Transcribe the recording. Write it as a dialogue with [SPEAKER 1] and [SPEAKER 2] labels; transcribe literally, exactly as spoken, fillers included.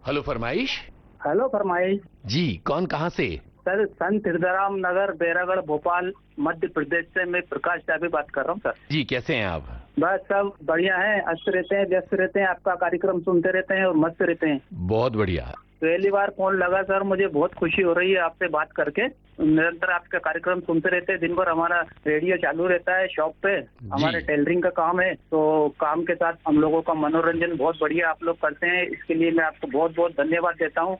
[SPEAKER 1] Hello फरमाइश।
[SPEAKER 2] Hello फरमाइश।
[SPEAKER 1] जी, कौन कहाँ से?
[SPEAKER 2] सर, संत हिरदाराम नगर, बैरागढ़, भोपाल, मध्य प्रदेश से मैं प्रकाश डाबी बात कर रहा हूँ सर।
[SPEAKER 1] जी, कैसे हैं आप?
[SPEAKER 2] बस सब बढ़िया है, अच्छे रहते हैं, व्यस्त रहते हैं, आपका कार्यक्रम सुनते रहते हैं और मस्त रहते हैं।
[SPEAKER 1] बहुत बढ़िया।
[SPEAKER 2] पहली बार फोन लगा सर, मुझे बहुत खुशी हो रही है आपसे बात करके। निरंतर आपका कार्यक्रम सुनते रहते हैं, दिन भर हमारा रेडियो चालू रहता है शॉप पे, हमारे टेलरिंग का काम है, तो काम के साथ हम लोगों का मनोरंजन बहुत बढ़िया आप लोग करते हैं, इसके लिए मैं आपको बहुत बहुत धन्यवाद देता हूँ।